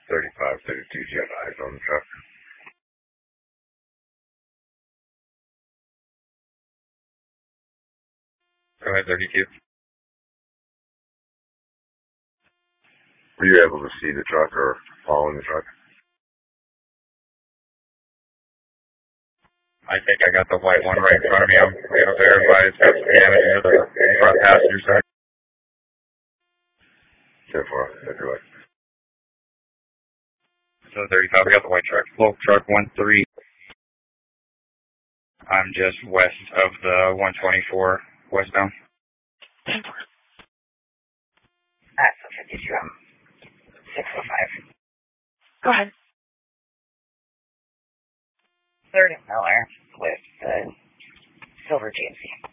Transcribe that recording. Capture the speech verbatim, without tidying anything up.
thirty-five, thirty-two, do you have eyes on the truck? Go ahead, thirty-two. Were you able to see the truck or follow the truck? I think I got the white one right in front of me. I'm going to verify it's got some damage near the front passenger side. ten four, that's right. So thirty-five, we got the white truck. Full truck one three. I'm just west of the one twenty-four westbound. That's a fifty-two. Um, six oh five. Go ahead. thirty Miller with the silver G M C.